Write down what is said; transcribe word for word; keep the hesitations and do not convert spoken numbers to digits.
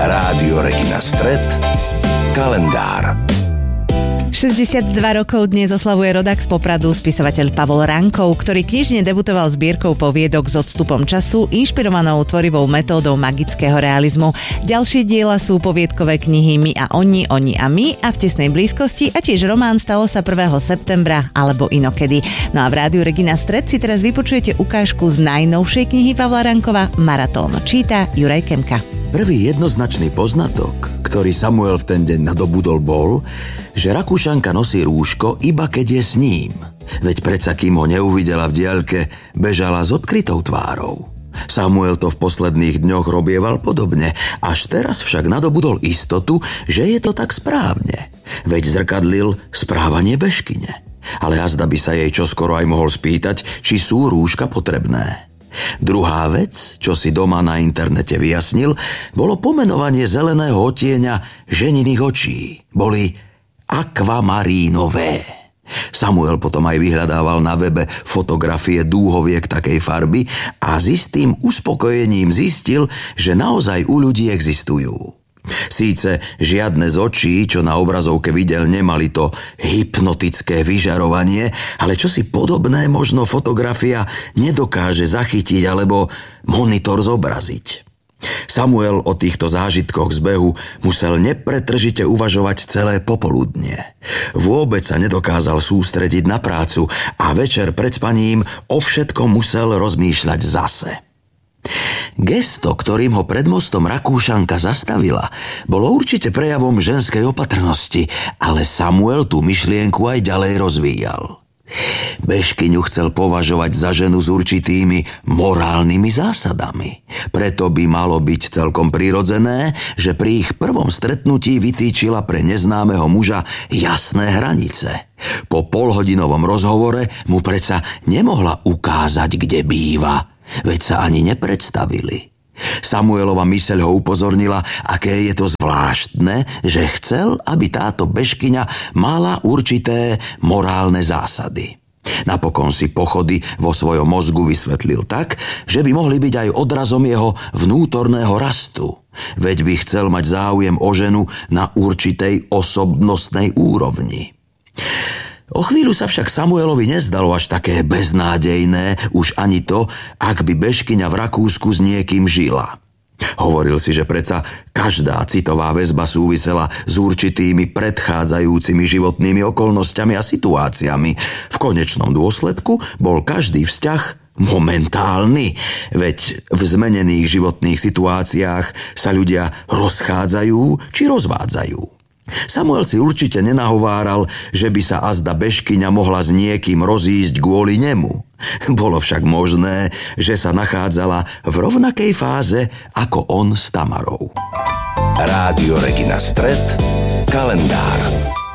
Rádio Regina Stret, kalendár. šesťdesiatdva rokov dnes oslavuje rodák z Popradu spisovateľ Pavol Rankov, ktorý knižne debutoval zbierkou poviedok s odstupom času, inšpirovanou tvorivou metódou magického realizmu. Ďalšie diela sú poviedkové knihy My a oni, oni a my a V tesnej blízkosti a tiež román Stalo sa prvého septembra alebo Inokedy. No a v Rádiu Regina Stret si teraz vypočujete ukážku z najnovšej knihy Pavla Rankova Maratón. Číta Juraj Kemka. Prvý jednoznačný poznatok, ktorý Samuel v ten deň nadobudol, bol, že Rakúšanka nosí rúško iba keď je s ním. Veď predsa kým ho neuvidela v diaľke, bežala s odkrytou tvárou. Samuel to v posledných dňoch robieval podobne, až teraz však nadobudol istotu, že je to tak správne. Veď zrkadlil správanie bežkyne. Ale azda by sa jej čoskoro aj mohol spýtať, či sú rúška potrebné. Druhá vec, čo si doma na internete vyjasnil, bolo pomenovanie zeleného odtieňa ženiných očí. Boli akvamarínové. Samuel potom aj vyhľadával na webe fotografie dúhoviek takej farby a s istým uspokojením zistil, že naozaj u ľudí existujú. Síce žiadne z očí, čo na obrazovke videl, nemali to hypnotické vyžarovanie, ale čosi podobné možno fotografia nedokáže zachytiť alebo monitor zobraziť. Samuel o týchto zážitkoch z behu musel nepretržite uvažovať celé popoludnie. Vôbec sa nedokázal sústrediť na prácu a večer pred spaním o všetkom musel rozmýšľať zase. Gesto, ktorým ho pred mostom Rakúšanka zastavila, bolo určite prejavom ženskej opatrnosti, ale Samuel tú myšlienku aj ďalej rozvíjal. Bežkyňu chcel považovať za ženu s určitými morálnymi zásadami. Preto by malo byť celkom prirodzené, že pri ich prvom stretnutí vytýčila pre neznámeho muža jasné hranice. Po polhodinovom rozhovore mu predsa nemohla ukázať, kde býva, veď sa ani nepredstavili. Samuelova myseľ ho upozornila, aké je to zvláštne, že chcel, aby táto bežkyňa mala určité morálne zásady. Napokon si pochody vo svojom mozgu vysvetlil tak, že by mohli byť aj odrazom jeho vnútorného rastu. Veď by chcel mať záujem o ženu na určitej osobnostnej úrovni. O chvíľu sa však Samuelovi nezdalo až také beznádejné už ani to, ak by bežkyňa v Rakúsku s niekým žila. Hovoril si, že predsa každá citová väzba súvisela s určitými predchádzajúcimi životnými okolnostiami a situáciami. V konečnom dôsledku bol každý vzťah momentálny, veď v zmenených životných situáciách sa ľudia rozchádzajú či rozvádzajú. Samuel si určite nenahováral, že by sa azda bežkyňa mohla s niekým rozísť kvôli nemu. Bolo však možné, že sa nachádzala v rovnakej fáze ako on s Tamarou. Rádio Regina Stret, kalendár.